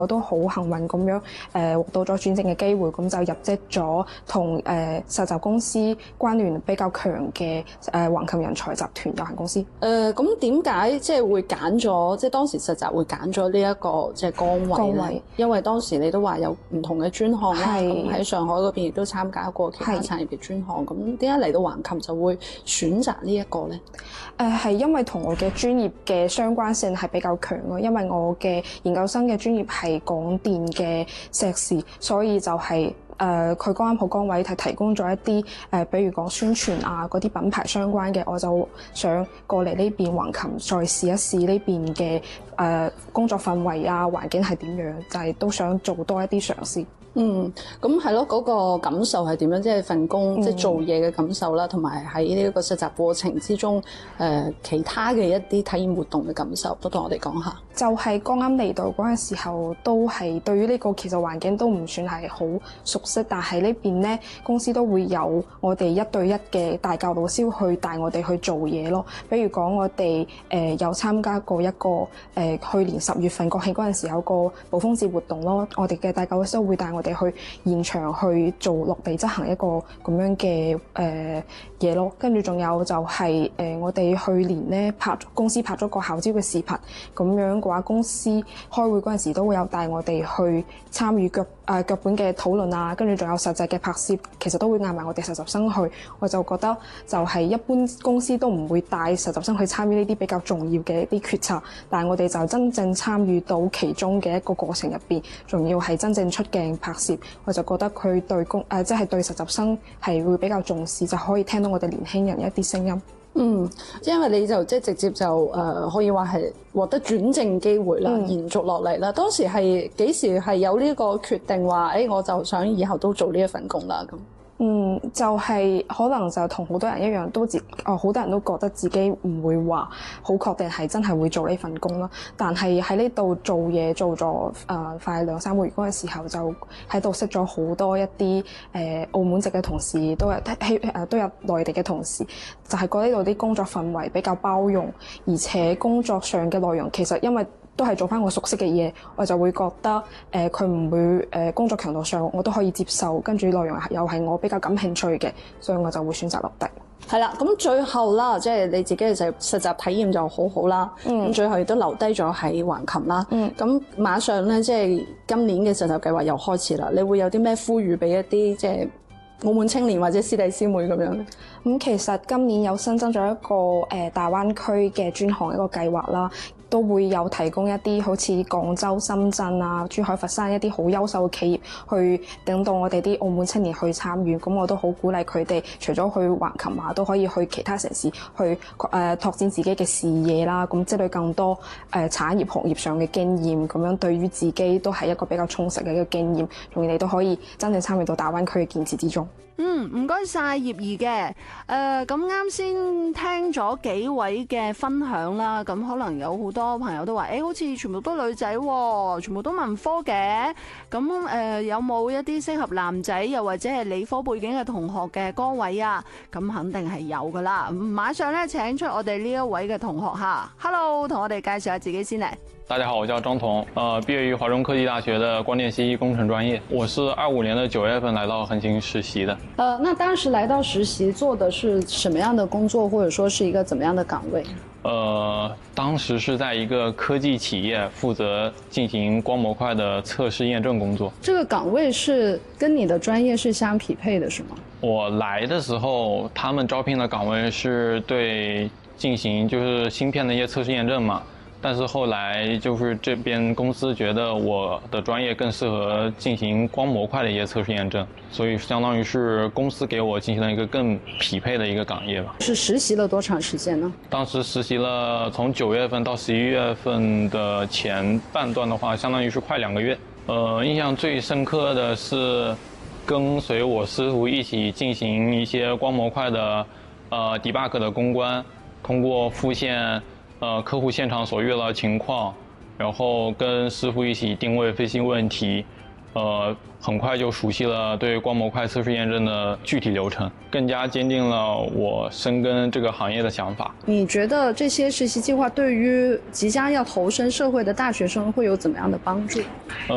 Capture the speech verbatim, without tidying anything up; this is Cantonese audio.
我都好幸運咁樣誒獲到咗轉正嘅機會，咁就入職咗同誒實習公司關聯比較強嘅誒橫琴人才集團有限公司。 誒咁點解即係會揀咗即係當時實習會揀咗呢一個即係崗位咧？因為當時你都話有唔同嘅專項啦，咁喺上海嗰邊亦都參加過其他產業嘅專項，咁點解嚟到橫琴就會選擇呢一個咧？ 誒係因為同我嘅專業嘅相關性係比較強咯，因為我嘅研究生嘅專業係廣電嘅碩士，所以就係誒佢剛啱好崗位係提供咗一啲誒、呃，比如講宣傳啊嗰啲品牌相關嘅，我就想過嚟呢邊橫琴再試一試呢邊嘅誒工作氛圍啊環境係點樣，就係、是、都想做多一啲嘗試。 嗯，咁係咯，嗰、那個感受係點樣？即係份工，嗯、即係做嘢嘅感受啦，同埋喺呢一個實習過程之中，誒、呃、其他嘅一啲體驗活動嘅感受，都同我哋講下。 就係剛啱嚟到嗰陣時候，都係對於呢個其實環境都唔算係好熟悉，但係呢邊咧公司都會有我哋一對一嘅大教導師去帶我哋去做嘢咯。比如講我哋誒、呃、有參加過一個誒、呃、去年十月份國慶嗰陣時有個暴風節活動咯，我哋嘅大教導師都會帶我哋去現場去做落地執行一個咁樣嘅誒嘢咯，跟住仲有就係、是、誒、呃、我哋去年咧拍公司拍咗個校招嘅視頻，咁樣嘅話公司開會嗰陣時都會有帶我哋去參與腳誒腳本嘅討論啊，跟住仲有實際嘅拍攝，其實都會嗌埋我哋實習生去，我就覺得就係一般公司都唔會帶實習生去參與呢啲比較重要嘅一啲決策，但係我哋就真正參與到其中嘅一個過程入邊，仲要係真正出鏡拍攝。我就覺得佢對公誒即係對實習生係會比較重視，就可以聽到我哋年輕人一啲聲音。 嗯，因為你就即係直接就誒、呃、可以話係獲得轉正機會啦，嗯、延續落嚟啦。當時係幾時係有呢個決定話，誒、欸、我就想以後都做呢一份工啦咁。 嗯，就係、是、可能就同好多人一樣，都自哦好多人都覺得自己唔會話好確定係真係會做呢份工啦。但係喺呢度做嘢做咗誒、呃、快兩三個月嗰陣時候，就喺度識咗好多一啲誒、呃、澳門籍嘅同事，都有誒、呃、都有內地嘅同事，就係、是、覺得呢度啲工作氛圍比較包容，而且工作上嘅內容其實因為都係做翻我熟悉嘅嘢，我就會覺得誒佢唔會誒、呃、工作強度上我都可以接受，跟住內容又係我比較感興趣嘅，所以我就會選擇落地。 係啦，咁最後啦，即係你自己嘅實實習體驗就好好啦，咁、嗯、最後亦都留低咗喺橫琴啦。咁、嗯、馬上咧，即係今年嘅實習計劃又開始啦，你會有啲咩呼籲俾一啲即係澳門青年或者師弟師妹咁樣咧？ 咁其實今年有新增咗一個誒、呃、大灣區嘅專項一個計劃啦。都會有提供一啲好似廣州、深圳啊、珠海、佛山一啲好優秀嘅企業，去等到我哋啲澳門青年去參與。咁我都好鼓勵佢哋，除咗去橫琴啊，都可以去其他城市去誒、呃、拓展自己嘅視野啦。咁積累更多誒、呃、產業行業上嘅經驗，咁樣對於自己都係一個比較充實嘅一個經驗，從而你都可以真正參與到大灣區嘅建設之中。 嗯，唔該晒葉怡嘅。誒咁啱先聽咗幾位嘅分享啦，咁可能有好多朋友都話，誒、欸、好似全部都女仔喎，全部都文科嘅。咁誒、呃、有冇一啲適合男仔又或者係理科背景嘅同學嘅崗位啊？咁肯定係有噶啦。馬上咧請出我哋呢一位嘅同學嚇 ，Hello， 同我哋介紹下自己先嚟。 大家好，我叫張彤，呃，畢業於華中科技大學的光電信息工程專業。我是二五年的九月份來到橫琴實習的。 呃，那當時來到實習做的是什麼樣的工作，或者說是一個怎麼樣的崗位？ 呃，當時是在一個科技企業負責進行光模塊的測試驗證工作。 這個崗位是跟你的專業是相匹配的，是嗎？ 我來的時候，他們招聘的崗位是對進行就是芯片的一些測試驗證嘛。但是後來就是這邊公司覺得我的專業更適合進行光模塊的一些測試驗證，所以相當於是公司給我進行了一個更匹配的一個崗業吧。 是實習了多長時間呢？當時實習了從九月份到十一月份的前半段的話，相當於是快兩個月。呃，印象最深刻的是跟隨我師傅一起進行一些光模塊的呃 debug 的攻關，通過復現呃，客戶現場所遇到的情況，然後跟師傅一起定位分析問題，呃，很快就熟悉了對光模塊測試驗證的具體流程，更加堅定了我深耕這個行業的想法。 你覺得這些實習計劃對於即將要投身社會的大學生會有怎麼樣的幫助？